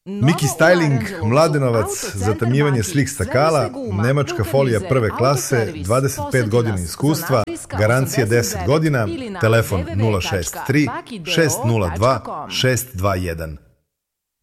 Miki Styling, Mladenovac, zatamnjivanje slik stakala, nemačka folija prve klase, 25 godina iskustva, garancija 10 godina, telefon 063 602 621.